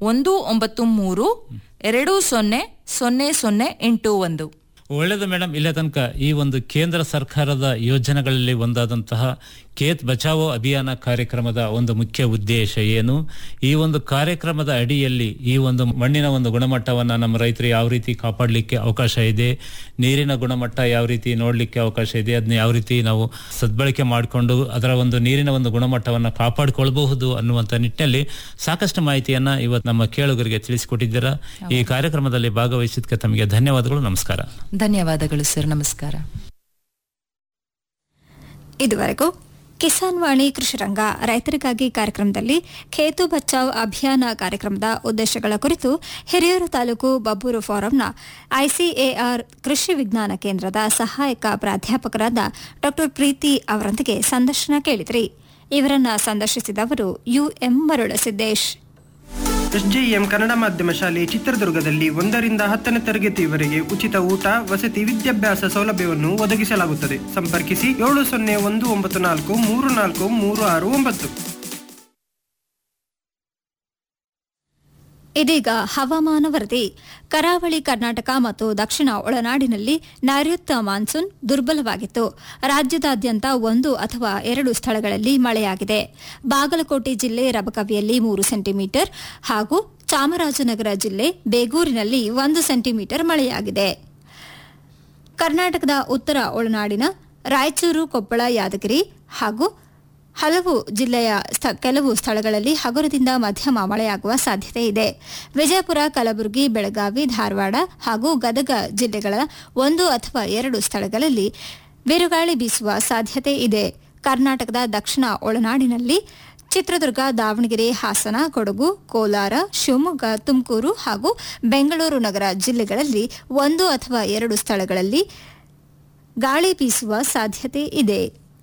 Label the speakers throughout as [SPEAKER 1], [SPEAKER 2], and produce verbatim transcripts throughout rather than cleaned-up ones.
[SPEAKER 1] ಒಂದು ಒಂಬತ್ತು ಮೂರು ಎರಡು ಸೊನ್ನೆ ಸೊನ್ನೆ ಸೊನ್ನೆ ಎಂಟು ಒಂದು.
[SPEAKER 2] ಒಳ್ಳೆಯದು ಮೇಡಮ್. ಇಲ್ಲೇ ತನಕ ಈ ಒಂದು ಕೇಂದ್ರ ಸರ್ಕಾರದ ಯೋಜನೆಗಳಲ್ಲಿ ಒಂದಾದಂತಹ ಖೇತ್ ಬಚಾವೋ ಅಭಿಯಾನ ಕಾರ್ಯಕ್ರಮದ ಒಂದು ಮುಖ್ಯ ಉದ್ದೇಶ ಏನು, ಈ ಒಂದು ಕಾರ್ಯಕ್ರಮದ ಅಡಿಯಲ್ಲಿ ಈ ಒಂದು ಮಣ್ಣಿನ ಒಂದು ಗುಣಮಟ್ಟವನ್ನು ನಮ್ಮ ರೈತರು ಯಾವ ರೀತಿ ಕಾಪಾಡಲಿಕ್ಕೆ ಅವಕಾಶ ಇದೆ, ನೀರಿನ ಗುಣಮಟ್ಟ ಯಾವ ರೀತಿ ನೋಡಲಿಕ್ಕೆ ಅವಕಾಶ ಇದೆ, ಅದನ್ನ ಯಾವ ರೀತಿ ನಾವು ಸದ್ಬಳಕೆ ಮಾಡಿಕೊಂಡು ಅದರ ಒಂದು ನೀರಿನ ಒಂದು ಗುಣಮಟ್ಟವನ್ನು ಕಾಪಾಡಿಕೊಳ್ಬಹುದು ಅನ್ನುವಂಥ ನಿಟ್ಟಿನಲ್ಲಿ ಸಾಕಷ್ಟು ಮಾಹಿತಿಯನ್ನು ಇವತ್ತು ನಮ್ಮ ಕೇಳುಗರಿಗೆ ತಿಳಿಸಿಕೊಟ್ಟಿದ್ದೀರಾ. ಈ ಕಾರ್ಯಕ್ರಮದಲ್ಲಿ ಭಾಗವಹಿಸಿದ್ದಕ್ಕೆ ತಮಗೆ ಧನ್ಯವಾದಗಳು. ನಮಸ್ಕಾರ.
[SPEAKER 1] ಧನ್ಯವಾದಗಳು ಸರ್. ನಮಸ್ಕಾರ.
[SPEAKER 3] ಇದುವರೆಗೂ ಕಿಸಾನ್ ವಾಣಿ ಕೃಷಿರಂಗ ರೈತರಿಗಾಗಿ ಕಾರ್ಯಕ್ರಮದಲ್ಲಿ ಖೇತು ಬಚಾವ್ ಅಭಿಯಾನ ಕಾರ್ಯಕ್ರಮದ ಉದ್ದೇಶಗಳ ಕುರಿತು ಹಿರಿಯೂರು ತಾಲೂಕು ಬಬ್ಬೂರು ಫಾರಂನ ಐಸಿಎಆರ್ ಕೃಷಿ ವಿಜ್ಞಾನ ಕೇಂದ್ರದ ಸಹಾಯಕ ಪ್ರಾಧ್ಯಾಪಕರಾದ ಡಾ ಪ್ರೀತಿ ಅವರೊಂದಿಗೆ ಸಂದರ್ಶನ ಕೇಳಿದ್ರಿ. ಇವರನ್ನ ಸಂದರ್ಶಿಸಿದವರು ಯುಎಂ ಮರುಳಸಿದ್ದೇಶ್.
[SPEAKER 4] ಎಸ್ಜೆಎಂ ಕನ್ನಡ ಮಾಧ್ಯಮ ಶಾಲೆ ಚಿತ್ರದುರ್ಗದಲ್ಲಿ ಒಂದರಿಂದ ಹತ್ತನೇ ತರಗತಿಯವರೆಗೆ ಉಚಿತ ಊಟ, ವಸತಿ, ವಿದ್ಯಾಭ್ಯಾಸ ಸೌಲಭ್ಯವನ್ನು ಒದಗಿಸಲಾಗುತ್ತದೆ. ಸಂಪರ್ಕಿಸಿ ಏಳು ಸೊನ್ನೆ ಒಂದು ಒಂಬತ್ತು ನಾಲ್ಕು ಮೂರು ನಾಲ್ಕು ಮೂರು ಆರು ಒಂಬತ್ತು.
[SPEAKER 3] ಇದೀಗ ಹವಾಮಾನ ವರದಿ. ಕರಾವಳಿ ಕರ್ನಾಟಕ ಮತ್ತು ದಕ್ಷಿಣ ಒಳನಾಡಿನಲ್ಲಿ ನೈಋತ್ಯ ಮಾನ್ಸೂನ್ ದುರ್ಬಲವಾಗಿತ್ತು. ರಾಜ್ಯದಾದ್ಯಂತ ಒಂದು ಅಥವಾ ಎರಡು ಸ್ಥಳಗಳಲ್ಲಿ ಮಳೆಯಾಗಿದೆ. ಬಾಗಲಕೋಟೆ ಜಿಲ್ಲೆ ರಬಕವಿಯಲ್ಲಿ ಮೂರು ಸೆಂಟಿಮೀಟರ್ ಹಾಗೂ ಚಾಮರಾಜನಗರ ಜಿಲ್ಲೆ ಬೇಗೂರಿನಲ್ಲಿ ಒಂದು ಸೆಂಟಿಮೀಟರ್ ಮಳೆಯಾಗಿದೆ. ಕರ್ನಾಟಕದ ಉತ್ತರ ಒಳನಾಡಿನ ರಾಯಚೂರು, ಕೊಪ್ಪಳ, ಯಾದಗಿರಿ ಹಾಗೂ ಹಲವು ಜಿಲ್ಲೆಯ ಕೆಲವು ಸ್ಥಳಗಳಲ್ಲಿ ಹಗುರದಿಂದ ಮಧ್ಯಮ ಮಳೆಯಾಗುವ ಸಾಧ್ಯತೆ ಇದೆ. ವಿಜಯಪುರ, ಕಲಬುರಗಿ, ಬೆಳಗಾವಿ, ಧಾರವಾಡ ಹಾಗೂ ಗದಗ ಜಿಲ್ಲೆಗಳ ಒಂದು ಅಥವಾ ಎರಡು ಸ್ಥಳಗಳಲ್ಲಿ ಬಿರುಗಾಳಿ ಬೀಸುವ ಸಾಧ್ಯತೆ ಇದೆ. ಕರ್ನಾಟಕದ ದಕ್ಷಿಣ ಒಳನಾಡಿನಲ್ಲಿ ಚಿತ್ರದುರ್ಗ, ದಾವಣಗೆರೆ, ಹಾಸನ, ಕೊಡಗು, ಕೋಲಾರ, ಶಿವಮೊಗ್ಗ, ತುಮಕೂರು ಹಾಗೂ ಬೆಂಗಳೂರು ನಗರ ಜಿಲ್ಲೆಗಳಲ್ಲಿ ಒಂದು ಅಥವಾ ಎರಡು ಸ್ಥಳಗಳಲ್ಲಿ ಗಾಳಿ ಬೀಸುವ ಸಾಧ್ಯತೆ ಇದೆ.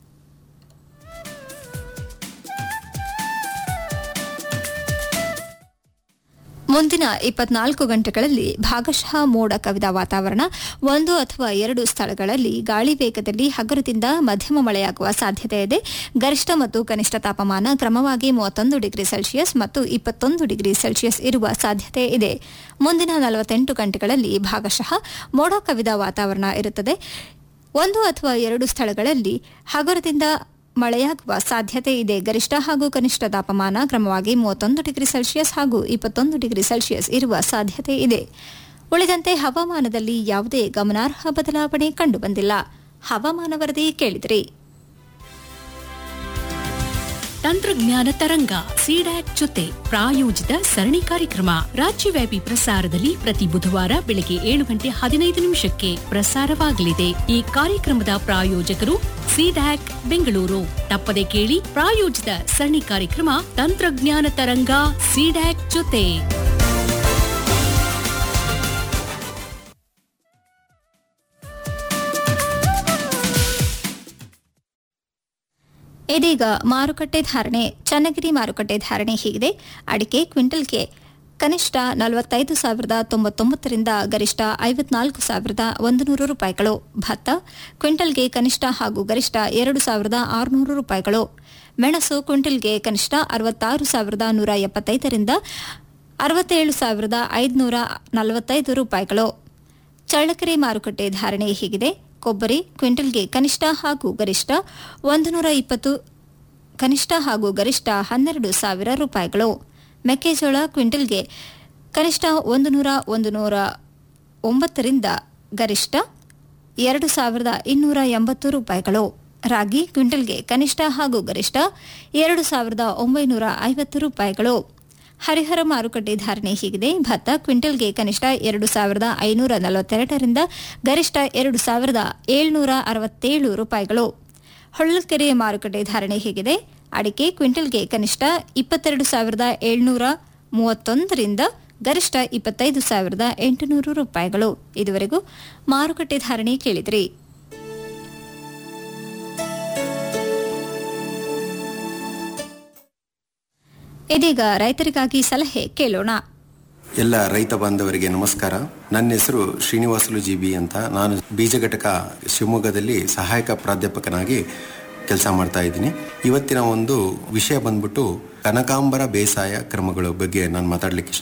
[SPEAKER 3] ಮುಂದಿನ ಇಪ್ಪತ್ನಾಲ್ಕು ಗಂಟೆಗಳಲ್ಲಿ ಭಾಗಶಃ ಮೋಡ ಕವಿದ ವಾತಾವರಣ, ಒಂದು ಅಥವಾ ಎರಡು ಸ್ಥಳಗಳಲ್ಲಿ ಗಾಳಿ ವೇಗದಲ್ಲಿ ಹಗುರದಿಂದ ಮಧ್ಯಮ ಮಳೆಯಾಗುವ ಸಾಧ್ಯತೆ ಇದೆ. ಗರಿಷ್ಠ ಮತ್ತು ಕನಿಷ್ಠ ತಾಪಮಾನ ಕ್ರಮವಾಗಿ ಮೂವತ್ತೊಂದು ಡಿಗ್ರಿ ಸೆಲ್ಸಿಯಸ್ ಮತ್ತು ಇಪ್ಪತ್ತೊಂದು ಡಿಗ್ರಿ ಸೆಲ್ಸಿಯಸ್ ಇರುವ ಸಾಧ್ಯತೆ ಇದೆ. ಮುಂದಿನ ನಲವತ್ತೆಂಟು ಗಂಟೆಗಳಲ್ಲಿ ಭಾಗಶಃ ಮೋಡ ಕವಿದ ವಾತಾವರಣ ಇರುತ್ತದೆ. ಒಂದು ಅಥವಾ ಎರಡು ಸ್ಥಳಗಳಲ್ಲಿ ಹಗುರದಿಂದ ಮಳೆಯಾಗುವ ಸಾಧ್ಯತೆ ಇದೆ. ಗರಿಷ್ಠ ಹಾಗೂ ಕನಿಷ್ಠ ತಾಪಮಾನ ಕ್ರಮವಾಗಿ ಮೂವತ್ತೊಂದು ಡಿಗ್ರಿ ಸೆಲ್ಸಿಯಸ್ ಹಾಗೂ ಇಪ್ಪತ್ತೊಂದು ಡಿಗ್ರಿ ಸೆಲ್ಸಿಯಸ್ ಇರುವ ಸಾಧ್ಯತೆ ಇದೆ. ಉಳಿದಂತೆ ಹವಾಮಾನದಲ್ಲಿ ಯಾವುದೇ ಗಮನಾರ್ಹ ಬದಲಾವಣೆ ಕಂಡುಬಂದಿಲ್ಲ. ಹವಾಮಾನ ವರದಿ ಕೇಳಿದ್ರಿ.
[SPEAKER 5] ತಂತ್ರಜ್ಞಾನ ತರಂಗ ಸಿಡ್ಯಾಕ್ ಜೊತೆ ಪ್ರಾಯೋಜಿತ ಸರಣಿ ಕಾರ್ಯಕ್ರಮ ರಾಜ್ಯವ್ಯಾಪಿ ಪ್ರಸಾರದಲ್ಲಿ ಪ್ರತಿ ಬುಧವಾರ ಬೆಳಗ್ಗೆ ಏಳು ಗಂಟೆ ಹದಿನೈದು ನಿಮಿಷಕ್ಕೆ ಪ್ರಸಾರವಾಗಲಿದೆ. ಈ ಕಾರ್ಯಕ್ರಮದ ಪ್ರಾಯೋಜಕರು ಸಿಡ್ಯಾಕ್ ಬೆಂಗಳೂರು. ತಪ್ಪದೆ ಕೇಳಿ ಪ್ರಾಯೋಜಿತ ಸರಣಿ ಕಾರ್ಯಕ್ರಮ ತಂತ್ರಜ್ಞಾನ ತರಂಗ ಸಿಡ್ಯಾಕ್ ಜೊತೆ.
[SPEAKER 3] ಇದೀಗ ಮಾರುಕಟ್ಟೆ ಧಾರಣೆ. ಚನ್ನಗಿರಿ ಮಾರುಕಟ್ಟೆ ಧಾರಣೆ ಹೀಗಿದೆ. ಅಡಿಕೆ ಕ್ವಿಂಟಲ್ಗೆ ಕನಿಷ್ಠ ನಲವತ್ತೈದು ಸಾವಿರದ ತೊಂಬತ್ತೊಂಬತ್ತರಿಂದ ಗರಿಷ್ಠ ಐವತ್ನಾಲ್ಕು ಸಾವಿರದ ಒಂದು ನೂರು ರೂಪಾಯಿಗಳು. ಭತ್ತ ಕ್ವಿಂಟಲ್ಗೆ ಕನಿಷ್ಠ ಹಾಗೂ ಗರಿಷ್ಠ ಎರಡು ಸಾವಿರದ ಆರುನೂರು ರೂಪಾಯಿಗಳು. ಮೆಣಸು ಕ್ವಿಂಟಲ್ಗೆ ಕನಿಷ್ಠ ಅರವತ್ತಾರು ಸಾವಿರದ ನೂರ ಎಪ್ಪತ್ತೈದರಿಂದ ಅರವತ್ತೇಳು ಸಾವಿರದ ಐದುನೂರ ನಲವತ್ತೈದು ರೂಪಾಯಿಗಳು. ಚಳ್ಳಕೆರೆ ಮಾರುಕಟ್ಟೆ ಧಾರಣೆ ಹೀಗಿದೆ. ಕೊಬ್ಬರಿ ಕ್ವಿಂಟಲ್ಗೆ ಕನಿಷ್ಠ ಹಾಗೂ ಗರಿಷ್ಠ ಒಂದು ನೂರ ಇಪ್ಪತ್ತು ಕನಿಷ್ಠ ಹಾಗೂ ಗರಿಷ್ಠ ಹನ್ನೆರಡು ಸಾವಿರ ರೂಪಾಯಿಗಳು. ಮೆಕ್ಕೆಜೋಳ ಕ್ವಿಂಟಲ್ಗೆ ಕನಿಷ್ಠ ಒಂದು ನೂರ ಒಂದು ನೂರ ಒಂಬತ್ತರಿಂದ ಗರಿಷ್ಠ ಎರಡು ಸಾವಿರದ ಇನ್ನೂರ ಎಂಬತ್ತು ರೂಪಾಯಿಗಳು. ರಾಗಿ ಕ್ವಿಂಟಲ್ಗೆ ಕನಿಷ್ಠ ಹಾಗೂ ಗರಿಷ್ಠ ಎರಡು ಸಾವಿರದ ಒಂಬೈನೂರ ಐವತ್ತು ರೂಪಾಯಿಗಳು. ಹರಿಹರ ಮಾರುಕಟ್ಟೆ ಧಾರಣೆ ಹೀಗಿದೆ. ಭತ್ತ ಕ್ವಿಂಟಲ್ಗೆ ಕನಿಷ್ಠ ಎರಡು ಸಾವಿರದ ಐನೂರ ನಲವತ್ತೆರಡರಿಂದ ಗರಿಷ್ಠ ಎರಡು ಸಾವಿರದ ಏಳ್ನೂರ ಅರವತ್ತೇಳು ರೂಪಾಯಿಗಳು. ಹೊಳಲ್ಕೆರೆ ಮಾರುಕಟ್ಟೆ ಧಾರಣೆ ಹೀಗಿದೆ. ಅಡಿಕೆ ಕ್ವಿಂಟಲ್ಗೆ ಕನಿಷ್ಠ ಇಪ್ಪತ್ತೆರಡು ಸಾವಿರದ ಏಳ್ನೂರ ಮೂವತ್ತೊಂದರಿಂದ ಗರಿಷ್ಠ ಇಪ್ಪತ್ತೈದು ಸಾವಿರದ ಎಂಟುನೂರು ರೂಪಾಯಿಗಳು. ಇದುವರೆಗೂ ಮಾರುಕಟ್ಟೆ ಧಾರಣೆ ಕೇಳಿದ್ರಿ. ಇದೀಗ ರೈತರಿಗಾಗಿ ಸಲಹೆ ಕೇಳೋಣ.
[SPEAKER 6] ಎಲ್ಲ ರೈತ ಬಾಂಧವರಿಗೆ ನಮಸ್ಕಾರ. ನನ್ನ ಹೆಸರು ಶ್ರೀನಿವಾಸುಲು ಜಿ ಬಿ ಅಂತ. ನಾನು ಬೀಜ ಘಟಕ ಶಿವಮೊಗ್ಗದಲ್ಲಿ ಸಹಾಯಕ ಪ್ರಾಧ್ಯಾಪಕನಾಗಿ ಕೆಲಸ ಮಾಡ್ತಾ ಇದ್ದೀನಿ. ಇವತ್ತಿನ ಒಂದು ವಿಷಯ ಬಂದ್ಬಿಟ್ಟು ಕನಕಾಂಬರ ಬೇಸಾಯ ಕ್ರಮಗಳ ಬಗ್ಗೆ ನಾನು ಮಾತಾಡ್ಲಿಕ್ಕೆ ಇಷ್ಟ